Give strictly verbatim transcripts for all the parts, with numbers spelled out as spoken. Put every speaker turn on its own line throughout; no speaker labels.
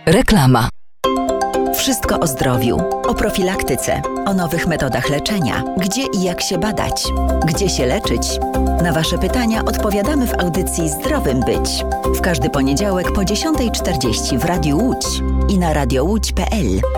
Reklama.
Wszystko o zdrowiu, o profilaktyce, o nowych metodach leczenia, gdzie i jak się badać, gdzie się leczyć. Na Wasze pytania odpowiadamy w audycji Zdrowym Być. W każdy poniedziałek po dziesiąta czterdzieści w Radiu Łódź i na radio łódź kropka pe el.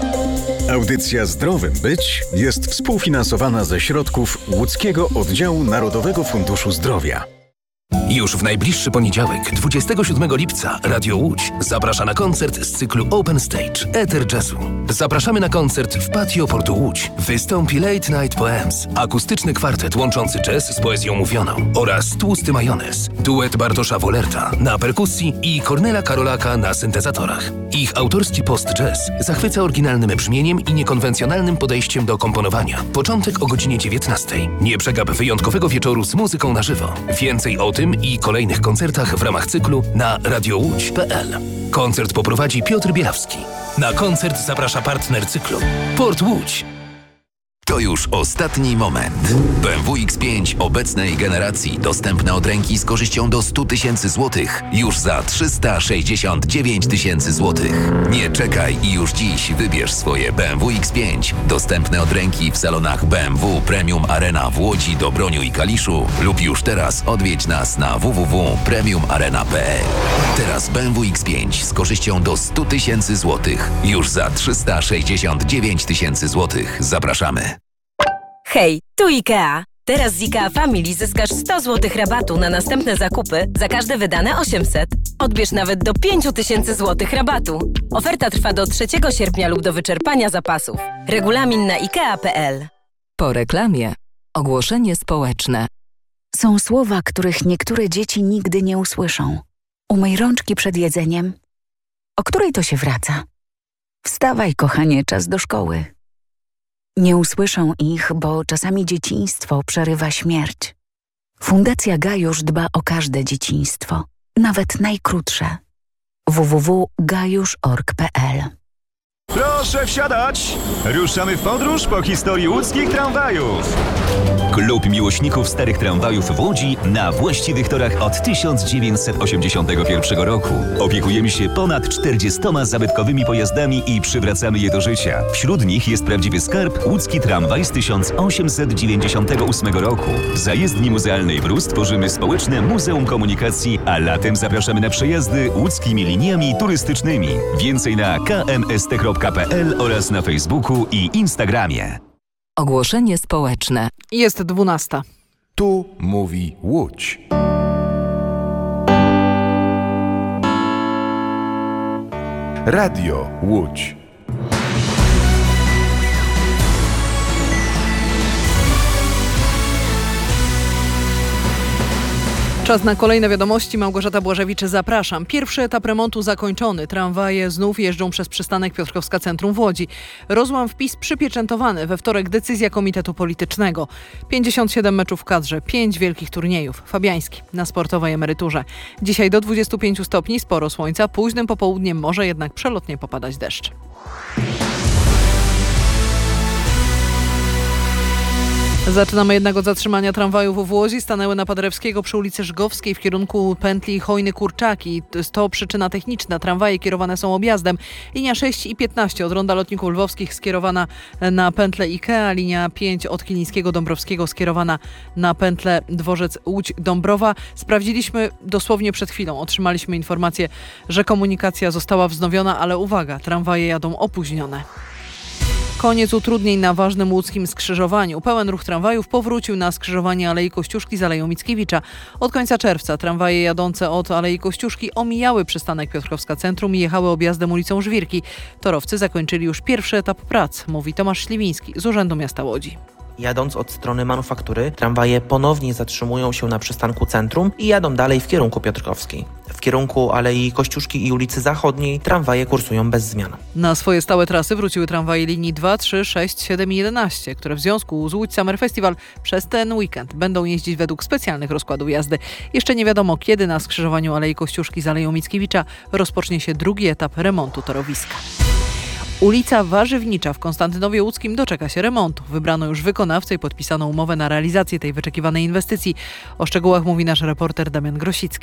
Audycja Zdrowym Być jest współfinansowana ze środków Łódzkiego Oddziału Narodowego Funduszu Zdrowia.
Już w najbliższy poniedziałek, dwudziestego siódmego lipca, Radio Łódź zaprasza na koncert z cyklu Open Stage Ether Jazzu. Zapraszamy na koncert w Patio Portu Łódź. Wystąpi Late Night Poems, akustyczny kwartet łączący jazz z poezją mówioną oraz Tłusty Majonez, duet Bartosza Wolerta na perkusji i Kornela Karolaka na syntezatorach. Ich autorski post-jazz zachwyca oryginalnym brzmieniem i niekonwencjonalnym podejściem do komponowania. Początek o godzinie dziewiętnastej. Nie przegap wyjątkowego wieczoru z muzyką na żywo. Więcej o tym i kolejnych koncertach w ramach cyklu na radio łódź kropka pe el. Koncert poprowadzi Piotr Bielawski. Na koncert zaprasza partner cyklu Port Łódź.
To już ostatni moment. B M W X pięć obecnej generacji dostępne od ręki z korzyścią do sto tysięcy złotych już za trzysta sześćdziesiąt dziewięć tysięcy złotych. Nie czekaj i już dziś wybierz swoje B M W X pięć dostępne od ręki w salonach B M W Premium Arena w Łodzi, Dobroniu i Kaliszu lub już teraz odwiedź nas na w w w kropka premium arena kropka pe el. Teraz B M W X pięć z korzyścią do sto tysięcy złotych już za trzysta sześćdziesiąt dziewięć tysięcy złotych. Zapraszamy.
Hej, tu IKEA. Teraz z IKEA Family zyskasz sto złotych rabatu na następne zakupy za każde wydane osiemset. Odbierz nawet do pięć tysięcy złotych rabatu. Oferta trwa do trzeciego sierpnia lub do wyczerpania zapasów. Regulamin na ikea kropka pe el.
Po reklamie ogłoszenie społeczne.
Są słowa, których niektóre dzieci nigdy nie usłyszą. Umyj rączki przed jedzeniem. O której to się wraca? Wstawaj, kochanie, czas do szkoły. Nie usłyszą ich, bo czasami dzieciństwo przerywa śmierć. Fundacja Gajusz dba o każde dzieciństwo, nawet najkrótsze. w w w kropka gajusz kropka org kropka pe el.
Proszę wsiadać! Ruszamy w podróż po historii łódzkich tramwajów. Klub miłośników starych tramwajów w Łodzi na właściwych torach od tysiąc dziewięćset osiemdziesiątego pierwszego roku. Opiekujemy się ponad czterdziestoma zabytkowymi pojazdami i przywracamy je do życia. Wśród nich jest prawdziwy skarb łódzki tramwaj z tysiąc osiemset dziewięćdziesiątego ósmego roku. Za jezdni muzealnej w Rus tworzymy społeczne Muzeum Komunikacji, a latem zapraszamy na przejazdy łódzkimi liniami turystycznymi. Więcej na k m s t kropka pe el oraz na Facebooku i Instagramie.
Ogłoszenie społeczne.
Jest dwunasta.
Tu mówi Łódź. Radio Łódź.
Czas na kolejne wiadomości. Małgorzata Błażewicz, zapraszam. Pierwszy etap remontu zakończony. Tramwaje znów jeżdżą przez przystanek Piotrkowska Centrum w Łodzi. Rozłam wpis przypieczętowany. We wtorek decyzja Komitetu Politycznego. pięćdziesiąt siedem meczów w kadrze, pięć wielkich turniejów. Fabiański na sportowej emeryturze. Dzisiaj do dwudziestu pięciu stopni, sporo słońca. Późnym popołudniem może jednak przelotnie popadać deszcz. Zaczynamy jednak od zatrzymania tramwajów w Łodzi. Stanęły na Paderewskiego przy ulicy Żgowskiej w kierunku pętli Chojny-Kurczaki. To przyczyna techniczna. Tramwaje kierowane są objazdem. Linia sześć i piętnaście od Ronda Lotników Lwowskich skierowana na pętlę IKEA. Linia pięć od Kilińskiego Dąbrowskiego skierowana na pętlę Dworzec Łódź-Dąbrowa. Sprawdziliśmy dosłownie przed chwilą. Otrzymaliśmy informację, że komunikacja została wznowiona, ale uwaga, tramwaje jadą opóźnione. Koniec utrudnień na ważnym łódzkim skrzyżowaniu. Pełen ruch tramwajów powrócił na skrzyżowanie Alei Kościuszki z Aleją Mickiewicza. Od końca czerwca tramwaje jadące od Alei Kościuszki omijały przystanek Piotrkowska Centrum i jechały objazdem ulicą Żwirki. Torowcy zakończyli już pierwszy etap prac, mówi Tomasz Śliwiński z Urzędu Miasta Łodzi.
Jadąc od strony Manufaktury, tramwaje ponownie zatrzymują się na przystanku Centrum i jadą dalej w kierunku Piotrkowskiej. W kierunku Alei Kościuszki i ulicy Zachodniej tramwaje kursują bez zmian.
Na swoje stałe trasy wróciły tramwaje linii dwa, trzy, sześć, siedem i jedenaście, które w związku z Łódź Summer Festival przez ten weekend będą jeździć według specjalnych rozkładów jazdy. Jeszcze nie wiadomo, kiedy na skrzyżowaniu Alei Kościuszki z Aleją Mickiewicza rozpocznie się drugi etap remontu torowiska. Ulica Warzywnicza w Konstantynowie Łódzkim doczeka się remontu. Wybrano już wykonawcę i podpisano umowę na realizację tej wyczekiwanej inwestycji. O szczegółach mówi nasz reporter Damian Grosicki.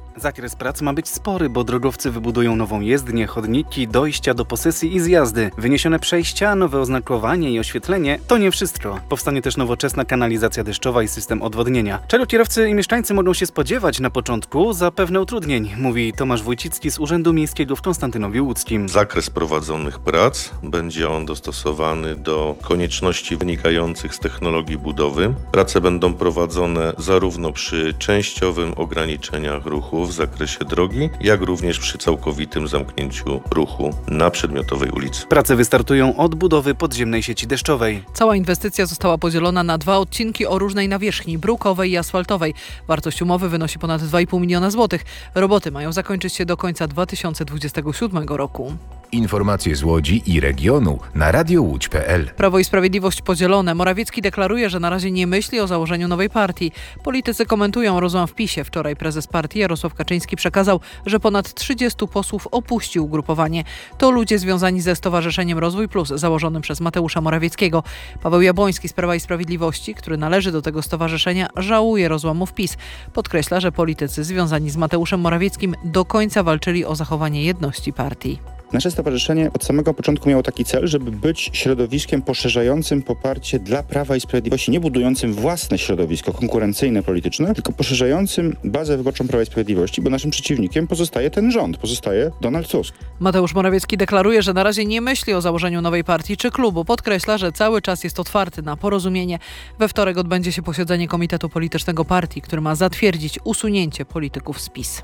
Zakres prac ma być spory, bo drogowcy wybudują nową jezdnię, chodniki, dojścia do posesji i zjazdy. Wyniesione przejścia, nowe oznakowanie i oświetlenie to nie wszystko. Powstanie też nowoczesna kanalizacja deszczowa i system odwodnienia. Czego kierowcy i mieszkańcy mogą się spodziewać na początku? Zapewne utrudnień, mówi Tomasz Wójcicki z Urzędu Miejskiego w Konstantynowie Łódzkim.
Zakres prowadzonych prac będzie on dostosowany do konieczności wynikających z technologii budowy. Prace będą prowadzone zarówno przy częściowym ograniczeniach ruchu w zakresie drogi, jak również przy całkowitym zamknięciu ruchu na przedmiotowej ulicy.
Prace wystartują od budowy podziemnej sieci deszczowej.
Cała inwestycja została podzielona na dwa odcinki o różnej nawierzchni, brukowej i asfaltowej. Wartość umowy wynosi ponad dwa i pół miliona złotych. Roboty mają zakończyć się do końca dwa tysiące dwudziestego siódmego roku.
Informacje z Łodzi i regionu na radio łódź kropka p l.
Prawo i Sprawiedliwość podzielone. Morawiecki deklaruje, że na razie nie myśli o założeniu nowej partii. Politycy komentują rozłam w PiSie. Wczoraj prezes partii Jarosław Kaczyński przekazał, że ponad trzydziestu posłów opuści ugrupowanie. To ludzie związani ze Stowarzyszeniem Rozwój Plus, założonym przez Mateusza Morawieckiego. Paweł Jabłoński z Prawa i Sprawiedliwości, który należy do tego stowarzyszenia, żałuje rozłamów PiS. Podkreśla, że politycy związani z Mateuszem Morawieckim do końca walczyli o zachowanie jedności partii.
Nasze stowarzyszenie od samego początku miało taki cel, żeby być środowiskiem poszerzającym poparcie dla Prawa i Sprawiedliwości, nie budującym własne środowisko konkurencyjne, polityczne, tylko poszerzającym bazę wyborczą Prawa i Sprawiedliwości, bo naszym przeciwnikiem pozostaje ten rząd, pozostaje Donald Tusk.
Mateusz Morawiecki deklaruje, że na razie nie myśli o założeniu nowej partii czy klubu. Podkreśla, że cały czas jest otwarty na porozumienie. We wtorek odbędzie się posiedzenie Komitetu Politycznego Partii, który ma zatwierdzić usunięcie polityków z PiS.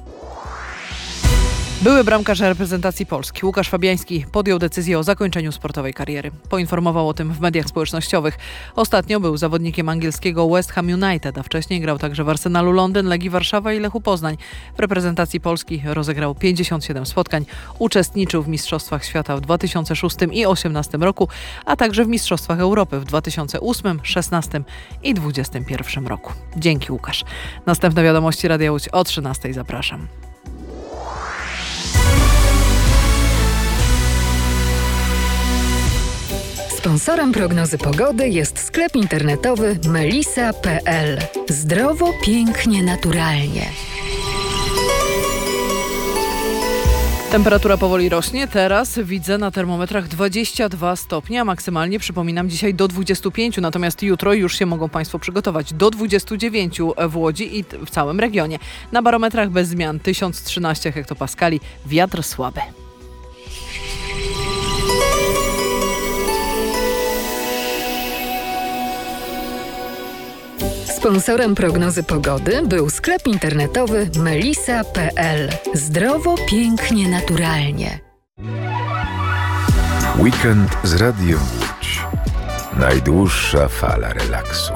Były bramkarz reprezentacji Polski Łukasz Fabiański podjął decyzję o zakończeniu sportowej kariery. Poinformował o tym w mediach społecznościowych. Ostatnio był zawodnikiem angielskiego West Ham United, a wcześniej grał także w Arsenalu Londyn, Legii Warszawa i Lechu Poznań. W reprezentacji Polski rozegrał pięćdziesiąt siedem spotkań, uczestniczył w Mistrzostwach Świata w dwa tysiące szóstym i dwa tysiące osiemnastym roku, a także w Mistrzostwach Europy w dwa tysiące ósmym, szesnastym i dwudziestym pierwszym roku. Dzięki, Łukasz. Następne wiadomości Radia Łódź o trzynastej. Zapraszam.
Sponsorem prognozy pogody jest sklep internetowy melisa kropka p l. Zdrowo, pięknie, naturalnie.
Temperatura powoli rośnie. Teraz widzę na termometrach dwadzieścia dwa stopnie, a maksymalnie, przypominam, dzisiaj do dwudziestu pięciu. Natomiast jutro już się mogą Państwo przygotować do dwudziestu dziewięciu w Łodzi i w całym regionie. Na barometrach bez zmian tysiąc trzynaście hektopaskali, wiatr słaby.
Sponsorem prognozy pogody był sklep internetowy melisa kropka p l. Zdrowo, pięknie, naturalnie.
Weekend z Radiem Łódź. Najdłuższa fala relaksu.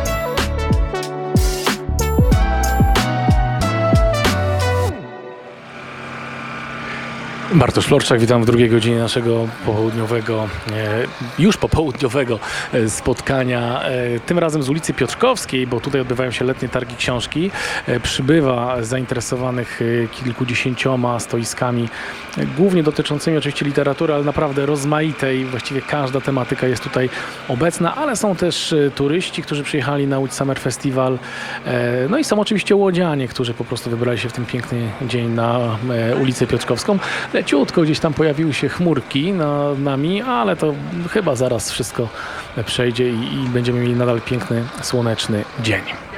Bartosz Florczak, witam w drugiej godzinie naszego popołudniowego, już popołudniowego spotkania, tym razem z ulicy Piotrkowskiej, bo tutaj odbywają się letnie targi książki. Przybywa zainteresowanych kilkudziesięcioma stoiskami, głównie dotyczącymi oczywiście literatury, ale naprawdę rozmaitej. Właściwie każda tematyka jest tutaj obecna, ale są też turyści, którzy przyjechali na Łódź Summer Festival. No i są oczywiście łodzianie, którzy po prostu wybrali się w ten piękny dzień na ulicę Piotrkowską. Leciutko gdzieś tam pojawiły się chmurki nad nami, ale to chyba zaraz wszystko przejdzie i, i będziemy mieli nadal piękny, słoneczny dzień.